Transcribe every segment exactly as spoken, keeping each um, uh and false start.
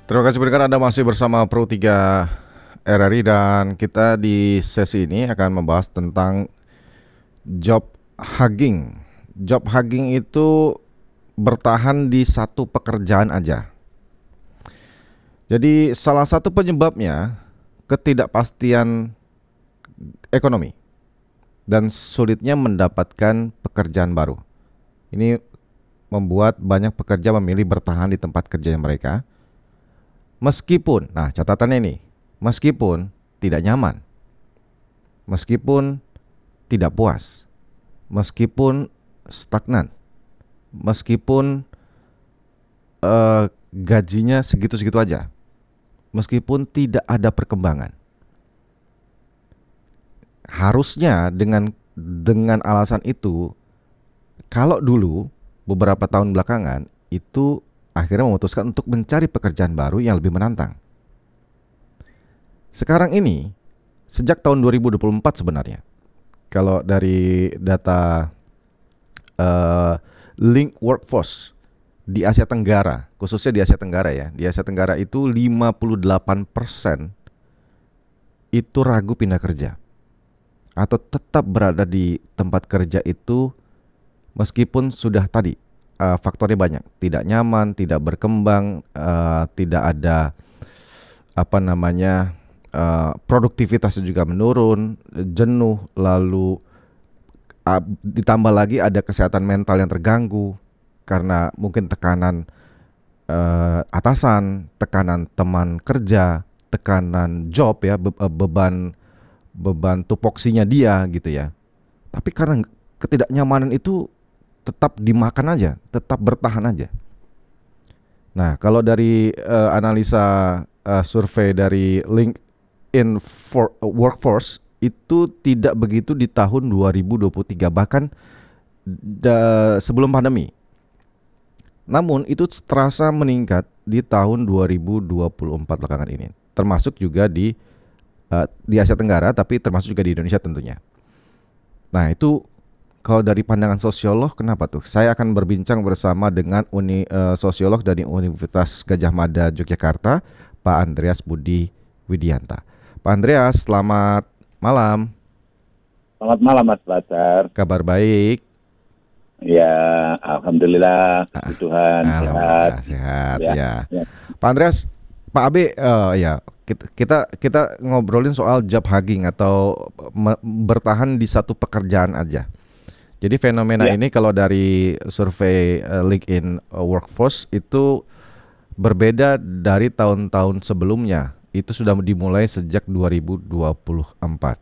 Terima kasih pendengar, Anda masih bersama Pro tiga R R I dan kita di sesi ini akan membahas tentang job hugging. Job hugging itu bertahan di satu pekerjaan aja. Jadi salah satu penyebabnya ketidakpastian ekonomi dan sulitnya mendapatkan pekerjaan baru. Ini membuat banyak pekerja memilih bertahan di tempat kerja mereka. Meskipun, nah catatannya ini, meskipun tidak nyaman, meskipun tidak puas, meskipun stagnan, meskipun uh, gajinya segitu-segitu aja, meskipun tidak ada perkembangan. Harusnya dengan dengan alasan itu, kalau dulu beberapa tahun belakangan itu akhirnya memutuskan untuk mencari pekerjaan baru yang lebih menantang. Sekarang ini, sejak tahun dua ribu dua puluh empat sebenarnya, kalau dari data uh, Link Workforce di Asia Tenggara, khususnya di Asia Tenggara ya, di Asia Tenggara itu lima puluh delapan persen itu ragu pindah kerja atau tetap berada di tempat kerja itu meskipun sudah tadi Uh, faktornya banyak, tidak nyaman, tidak berkembang, uh, tidak ada apa namanya uh, produktivitasnya juga menurun, jenuh, lalu uh, ditambah lagi ada kesehatan mental yang terganggu karena mungkin tekanan uh, atasan, tekanan teman kerja, tekanan job ya, be- beban beban tupoksinya dia gitu ya. Tapi karena ketidaknyamanan itu tetap dimakan aja, tetap bertahan aja. Nah, kalau dari uh, analisa uh, survei dari LinkedIn for uh, Workforce itu tidak begitu di tahun dua ribu dua puluh tiga, bahkan da, sebelum pandemi. Namun itu terasa meningkat di tahun dua ribu dua puluh empat belakangan ini, termasuk juga di uh, di Asia Tenggara, tapi termasuk juga di Indonesia tentunya. Nah, itu kalau dari pandangan sosiolog, kenapa tuh? Saya akan berbincang bersama dengan uni, uh, sosiolog dari Universitas Gadjah Mada Yogyakarta, Pak Andreas Budi Widianta. Pak Andreas, selamat malam. Selamat malam Mas Fajar. Kabar baik? Ya, alhamdulillah, puji Ah, Tuhan, sehat. Alhamdulillah sehat Ya, ya. ya. Pak Andreas, Pak Abe, uh, ya kita, kita kita ngobrolin soal job hugging atau me- bertahan di satu pekerjaan aja. Jadi fenomena Ya. ini kalau dari survei uh, LinkedIn uh, Workforce itu berbeda dari tahun-tahun sebelumnya. Itu sudah dimulai sejak dua ribu dua puluh empat.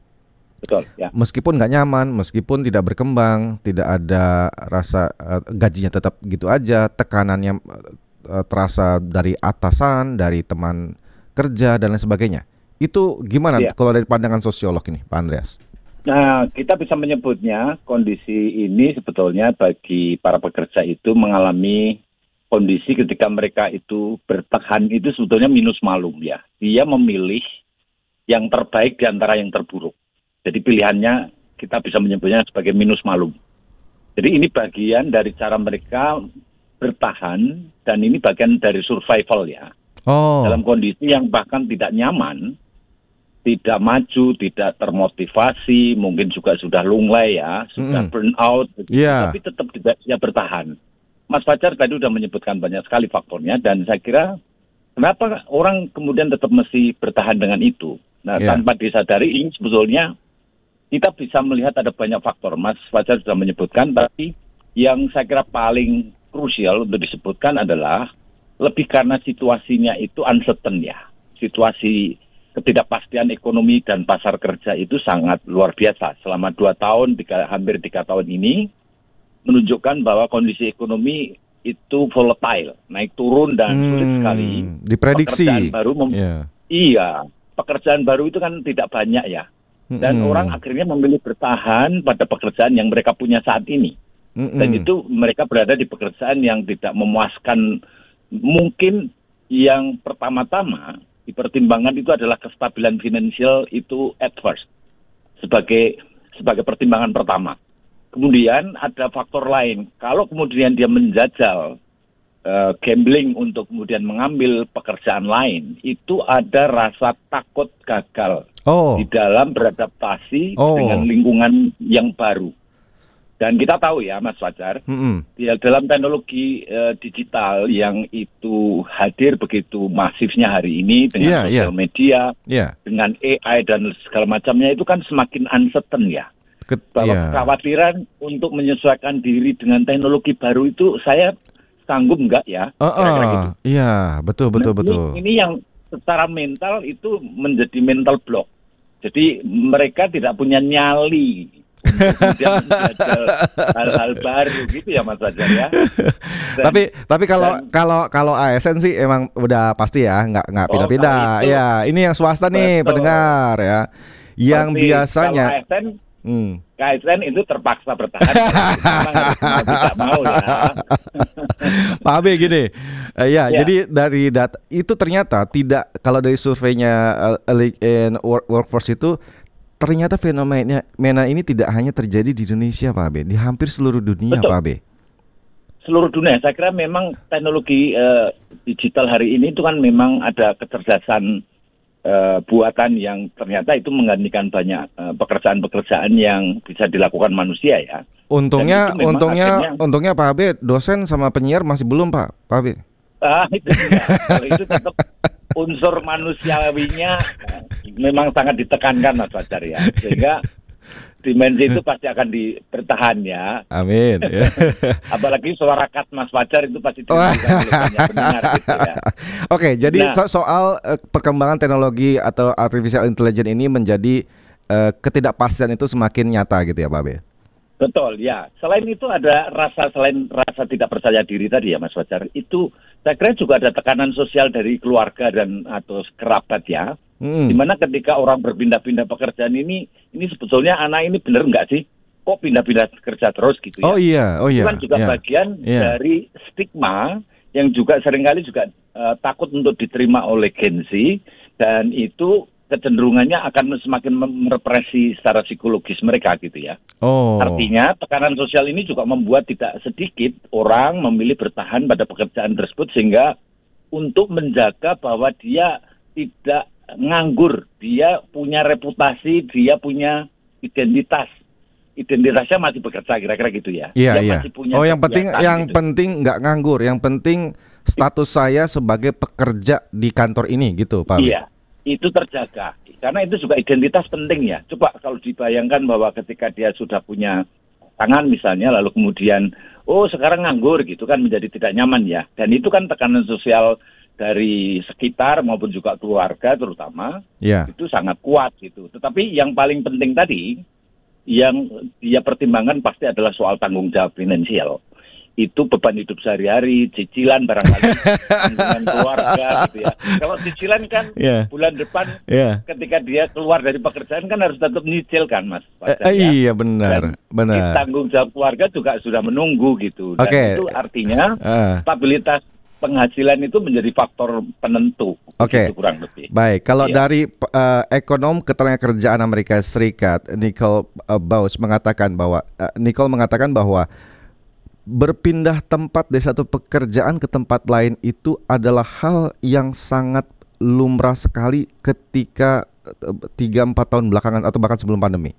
Betul, ya. Meskipun nggak nyaman, meskipun tidak berkembang, tidak ada rasa uh, gajinya tetap gitu aja, tekanannya uh, terasa dari atasan, dari teman kerja dan lain sebagainya. Itu gimana Ya. kalau dari pandangan sosiolog ini, Pak Andreas? Nah, kita bisa menyebutnya kondisi ini sebetulnya bagi para pekerja itu mengalami kondisi ketika mereka itu bertahan itu sebetulnya minus malum ya. Dia memilih yang terbaik di antara yang terburuk. Jadi pilihannya kita bisa menyebutnya sebagai minus malum. Jadi ini bagian dari cara mereka bertahan dan ini bagian dari survival ya. Oh. Dalam kondisi yang bahkan tidak nyaman, tidak maju, tidak termotivasi, mungkin juga sudah lunglai ya, sudah Mm-mm. burn out, Yeah. tapi tetap tidak bisa bertahan. Mas Fajar tadi sudah menyebutkan banyak sekali faktornya dan saya kira kenapa orang kemudian tetap mesti bertahan dengan itu. Nah, Yeah. tanpa disadari ini sebetulnya kita bisa melihat ada banyak faktor. Mas Fajar sudah menyebutkan, tapi yang saya kira paling krusial untuk disebutkan adalah lebih karena situasinya itu uncertain ya. Situasi ketidakpastian ekonomi dan pasar kerja itu sangat luar biasa. Selama dua tahun, tiga, hampir tiga tahun ini, menunjukkan bahwa kondisi ekonomi itu volatile, naik turun dan Hmm, sulit sekali. diprediksi. Pekerjaan baru, mem- Yeah. iya, pekerjaan baru itu kan tidak banyak ya. Dan Mm-mm. orang akhirnya memilih bertahan pada pekerjaan yang mereka punya saat ini. Mm-mm. Dan itu mereka berada di pekerjaan yang tidak memuaskan. Mungkin yang pertama-tama dipertimbangkan itu adalah kestabilan finansial itu at first. Sebagai sebagai pertimbangan pertama. Kemudian ada faktor lain. Kalau kemudian dia menjajal uh, gambling untuk kemudian mengambil pekerjaan lain, itu ada rasa takut gagal Oh. di dalam beradaptasi Oh. dengan lingkungan yang baru. Dan kita tahu ya, Mas Fajar, Mm-mm. di dalam teknologi uh, digital yang itu hadir begitu masifnya hari ini Yeah, dengan sosial yeah. media, Ya. dengan A I dan segala macamnya, itu kan semakin uncertain ya. Ket- Bahwa ya. kekhawatiran untuk menyesuaikan diri dengan teknologi baru itu saya sanggup enggak ya? Uh, Kira-kira gitu. uh, iya, betul betul Nah, betul. Ini, ini yang secara mental itu menjadi mental block. Jadi mereka tidak punya nyali untuk kemudian menjajal hal-hal baru gitu ya, Mas Fajar ya. Dan- tapi tapi kalau dan- kalau kalau A S N sih emang udah pasti ya, nggak nggak Oh, pindah-pindah. kalau itu- Ya, ini yang swasta nih, Betul. pendengar ya. Yang Seperti biasanya kalau A S N hmm. K S N itu terpaksa bertahan. Memang harus mau tidak mau ya. Pak Abe gini, eh, ya, Ya. jadi dari data itu ternyata tidak, kalau dari surveinya uh, League in Work- Workforce itu ternyata fenomena fenomena ini tidak hanya terjadi di Indonesia, Pak Abe, di hampir seluruh dunia, Betul. Pak Abe. Seluruh dunia, saya kira memang teknologi eh, digital hari ini itu kan memang ada kecerdasan eh, buatan yang ternyata itu menggantikan banyak eh, pekerjaan-pekerjaan yang bisa dilakukan manusia ya. Untungnya, Dan itu memang untungnya, akhirnya- untungnya Pak Abe, dosen sama penyiar masih belum, Pak, Pak Abe. Ah, itu dia. Kalau itu tetap unsur manusiawinya eh, memang sangat ditekankan, Mas Fajar ya. Sehingga dimensi itu pasti akan dipertahan ya. Amin. Ya. Apalagi suara kat Mas Fajar itu pasti Wah. didengarkan oleh banyak pendengar gitu ya. Oke, jadi Nah. so- soal eh, perkembangan teknologi atau artificial intelligence ini menjadi eh, ketidakpastian itu semakin nyata gitu ya, Pak Abe. Betul, ya. Selain itu ada rasa selain rasa tidak percaya diri tadi ya, Mas Fajar. Itu saya kira juga ada tekanan sosial dari keluarga dan atau kerabat ya. Hmm. Dimana ketika orang berpindah-pindah pekerjaan ini, ini sebetulnya anak ini benar nggak sih? Kok pindah-pindah kerja terus gitu ya? Oh iya, oh Itu iya. kan juga iya. bagian Iya. dari stigma yang juga seringkali juga eh, takut untuk diterima oleh Gen Z, dan itu kecenderungannya akan semakin merepresi secara psikologis mereka gitu ya. Oh. Artinya tekanan sosial ini juga membuat tidak sedikit orang memilih bertahan pada pekerjaan tersebut, sehingga untuk menjaga bahwa dia tidak nganggur, dia punya reputasi, dia punya identitas. Identitasnya masih bekerja, kira-kira gitu ya. Iya, Dia iya. masih punya Oh, yang penting kegiatan yang gitu. penting nggak nganggur, yang penting status saya sebagai pekerja di kantor ini gitu, Pak Abe. Iya, itu terjaga. Karena itu juga identitas penting ya. Coba kalau dibayangkan bahwa ketika dia sudah punya tangan misalnya, lalu kemudian, oh sekarang nganggur gitu kan, menjadi tidak nyaman ya. Dan itu kan tekanan sosial dari sekitar maupun juga keluarga terutama, Iya. itu sangat kuat gitu. Tetapi yang paling penting tadi, yang dia pertimbangkan pasti adalah soal tanggung jawab finansial. Itu beban hidup sehari-hari, cicilan barangkali, tanggungan keluarga gitu ya. Kalau cicilan kan Iya. bulan depan Iya. ketika dia keluar dari pekerjaan kan harus tetap nyicil kan, Mas. Eh, Fajar, eh, ya. iya benar, Dan benar. tanggung jawab keluarga juga sudah menunggu gitu. Dan Oke. itu artinya Ah. stabilitas penghasilan itu menjadi faktor penentu. Oke. Itu kurang lebih. Baik, kalau Iya. dari uh, ekonom ketenagakerjaan Amerika Serikat, Nicole uh, Bausch mengatakan bahwa uh, Nicole mengatakan bahwa berpindah tempat dari satu pekerjaan ke tempat lain itu adalah hal yang sangat lumrah sekali ketika tiga empat tahun belakangan atau bahkan sebelum pandemi.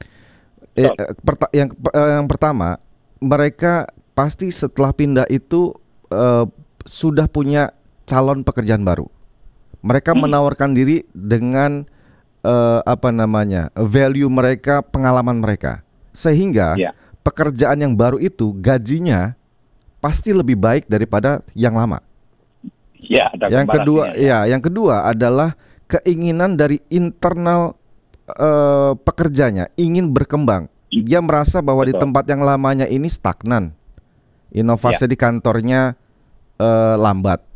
Eh, Betul. eh, perta- yang eh, yang pertama, mereka pasti setelah pindah itu eh, sudah punya calon pekerjaan baru. Mereka Hmm. menawarkan diri dengan eh, apa namanya, value mereka, pengalaman mereka, sehingga Iya. pekerjaan yang baru itu gajinya pasti lebih baik daripada yang lama. Ya, ada Yang kedua, komparasinya, ya, yang kedua adalah keinginan dari internal eh, pekerjanya ingin berkembang. Dia merasa bahwa di Betul. tempat yang lamanya ini stagnan, inovasi di kantornya eh, lambat.